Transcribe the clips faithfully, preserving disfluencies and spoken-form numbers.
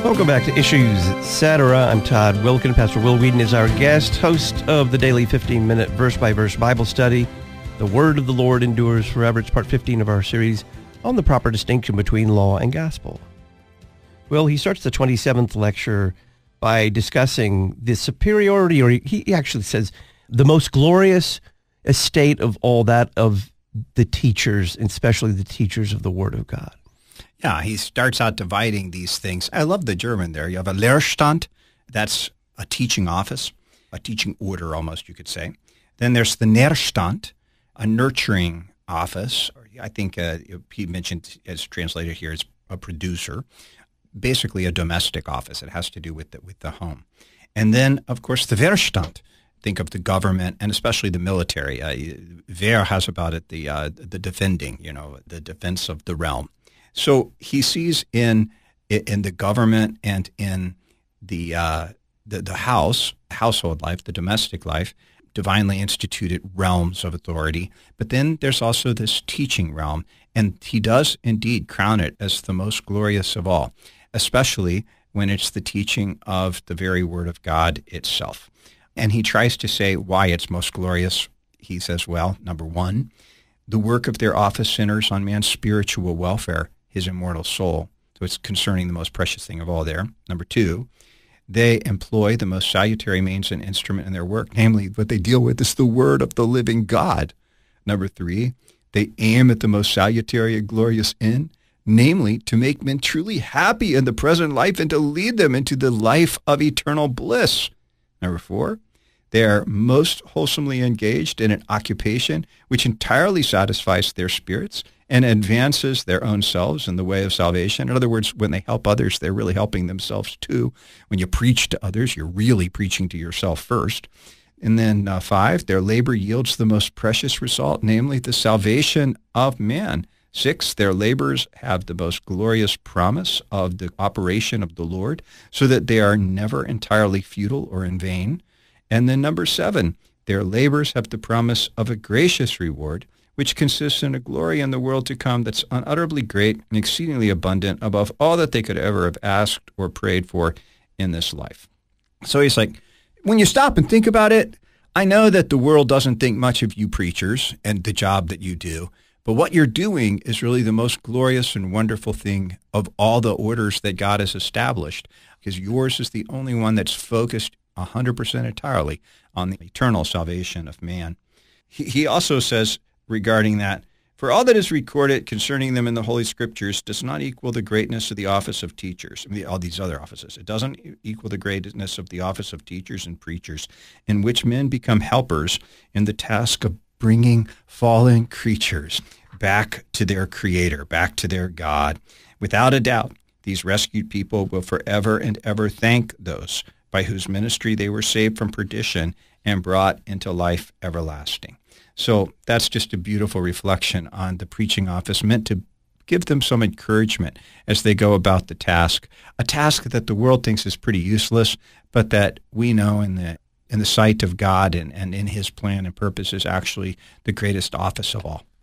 Welcome back to Issues, et cetera. I'm Todd Wilken. Pastor Will Whedon is our guest, host of the daily fifteen-minute verse-by-verse Bible study. The Word of the Lord endures forever. It's part fifteen of our series on the proper distinction between law and gospel. Well, he starts the twenty-seventh lecture by discussing the superiority, or he actually says, the most glorious estate of all that of the teachers, especially the teachers of the Word of God. Yeah, he starts out dividing these things. I love the German there. You have a Lehrstand, that's a teaching office, a teaching order almost, you could say. Then there's the Nährstand, a nurturing office. I think uh, he mentioned, as translated here, as a producer, basically a domestic office. It has to do with the, with the home. And then, of course, the Wehrstand. Think of the government and especially the military. Uh, Wehr has about it the uh, the defending, you know, the defense of the realm. So he sees in in the government and in the, uh, the the house, household life, the domestic life, divinely instituted realms of authority. But then there's also this teaching realm, and he does indeed crown it as the most glorious of all, especially when it's the teaching of the very Word of God itself. And he tries to say why it's most glorious. He says, well, number one, the work of their office centers on man's spiritual welfare, his immortal soul. So it's concerning the most precious thing of all there. Number two, they employ the most salutary means and instrument in their work, namely what they deal with is the Word of the living God. Number three, they aim at the most salutary and glorious end, namely to make men truly happy in the present life and to lead them into the life of eternal bliss. Number four, they are most wholesomely engaged in an occupation which entirely satisfies their spirits and advances their own selves in the way of salvation. In other words, when they help others, they're really helping themselves too. When you preach to others, you're really preaching to yourself first. And then uh, five, their labor yields the most precious result, namely the salvation of man. Six, their labors have the most glorious promise of the operation of the Lord, so that they are never entirely futile or in vain. And then number seven, their labors have the promise of a gracious reward, which consists in a glory in the world to come that's unutterably great and exceedingly abundant above all that they could ever have asked or prayed for in this life. So he's like, when you stop and think about it, I know that the world doesn't think much of you preachers and the job that you do, but what you're doing is really the most glorious and wonderful thing of all the orders that God has established, because yours is the only one that's focused one hundred percent entirely on the eternal salvation of man. He, he also says regarding that, for all that is recorded concerning them in the Holy Scriptures does not equal the greatness of the office of teachers, I mean, all these other offices. It doesn't equal the greatness of the office of teachers and preachers, in which men become helpers in the task of bringing fallen creatures back to their Creator, back to their God. Without a doubt, these rescued people will forever and ever thank those by whose ministry they were saved from perdition and brought into life everlasting. So that's just a beautiful reflection on the preaching office, meant to give them some encouragement as they go about the task, a task that the world thinks is pretty useless, but that we know in the in the sight of God and, and in His plan and purpose is actually the greatest office of all.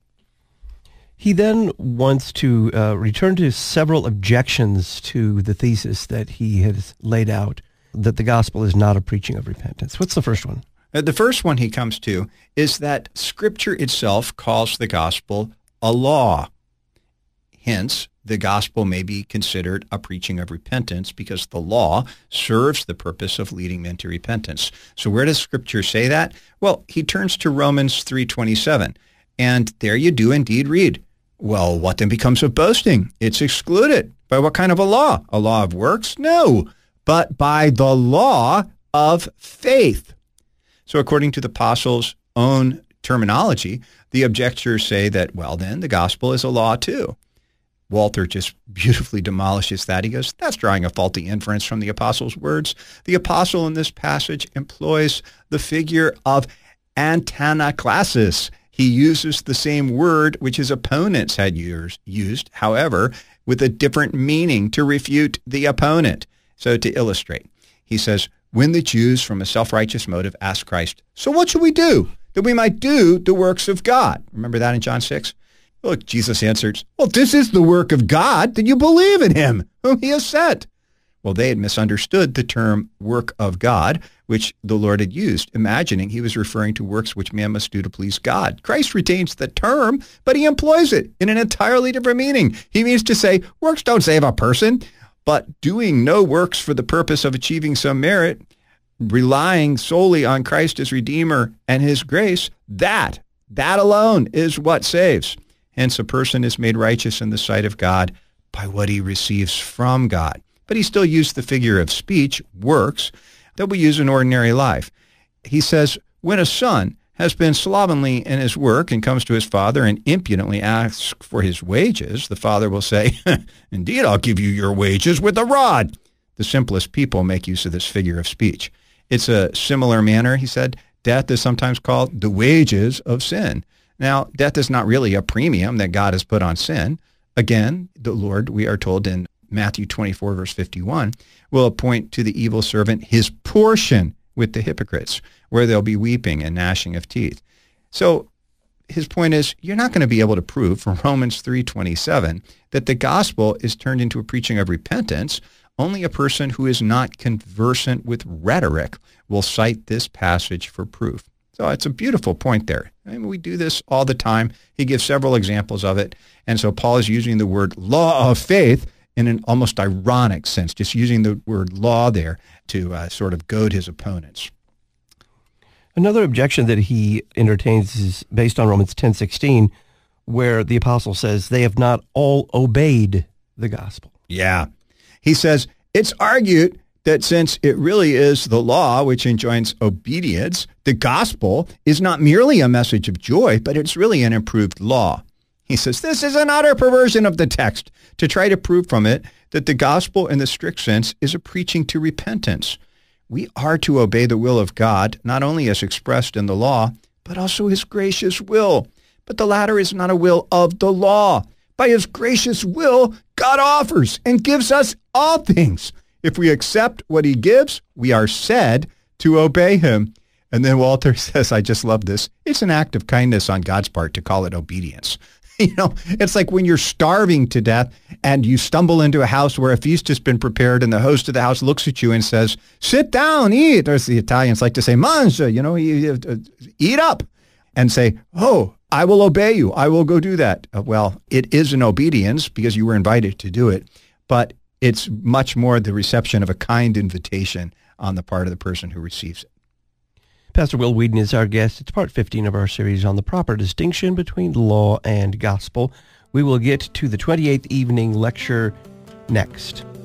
He then wants to uh, return to several objections to the thesis that he has laid out, that the gospel is not a preaching of repentance. What's the first one? Uh, the first one he comes to is that Scripture itself calls the gospel a law. Hence, the gospel may be considered a preaching of repentance because the law serves the purpose of leading men to repentance. So where does Scripture say that? Well, he turns to Romans three twenty-seven, and there you do indeed read, well, what then becomes of boasting? It's excluded. By what kind of a law? A law of works? No, but by the law of faith. So according to the apostles' own terminology, the objectors say that, well, then the gospel is a law too. Walter just beautifully demolishes that. He goes, that's drawing a faulty inference from the apostles' words. The apostle in this passage employs the figure of antanaklesis. He uses the same word which his opponents had used, however, with a different meaning to refute the opponent. So to illustrate, he says, when the Jews from a self-righteous motive asked Christ, so what should we do that we might do the works of God? Remember that in John six? Look, Jesus answers, well, this is the work of God, that you believe in him, whom he has sent. Well, they had misunderstood the term work of God, which the Lord had used, imagining he was referring to works which man must do to please God. Christ retains the term, but he employs it in an entirely different meaning. He means to say, works don't save a person, but doing no works for the purpose of achieving some merit, relying solely on Christ as Redeemer and his grace, that, that alone is what saves. Hence, a person is made righteous in the sight of God by what he receives from God. But he still used the figure of speech, works, that we use in ordinary life. He says, when a son has been slovenly in his work and comes to his father and impudently asks for his wages, the father will say, indeed, I'll give you your wages with a rod. The simplest people make use of this figure of speech. It's a similar manner, he said, death is sometimes called the wages of sin. Now, death is not really a premium that God has put on sin. Again, the Lord, we are told in Matthew twenty-four, verse fifty-one, will appoint to the evil servant his portion with the hypocrites, where there'll be weeping and gnashing of teeth. So his point is, you're not going to be able to prove from Romans three twenty-seven that the gospel is turned into a preaching of repentance. Only a person who is not conversant with rhetoric will cite this passage for proof. So it's a beautiful point there. I mean, we do this all the time. He gives several examples of it. And so Paul is using the word law of faith in an almost ironic sense, just using the word law there to uh, sort of goad his opponents. Another objection that he entertains is based on Romans ten sixteen, where the apostle says they have not all obeyed the gospel. Yeah. He says, it's argued that since it really is the law which enjoins obedience, the gospel is not merely a message of joy, but it's really an improved law. He says, this is an utter perversion of the text to try to prove from it that the gospel in the strict sense is a preaching to repentance. We are to obey the will of God, not only as expressed in the law, but also his gracious will. But the latter is not a will of the law. By his gracious will, God offers and gives us all things. If we accept what he gives, we are said to obey him. And then Walter says, I just love this, it's an act of kindness on God's part to call it obedience. You know, it's like when you're starving to death and you stumble into a house where a feast has been prepared and the host of the house looks at you and says, sit down, eat. Or as the Italians like to say, mangia, you know, eat up, and say, oh, I will obey you. I will go do that. Uh, well, it is an obedience because you were invited to do it, but it's much more the reception of a kind invitation on the part of the person who receives it. Pastor Will Weedon is our guest. It's part fifteen of our series on the proper distinction between law and gospel. We will get to the twenty-eighth evening lecture next.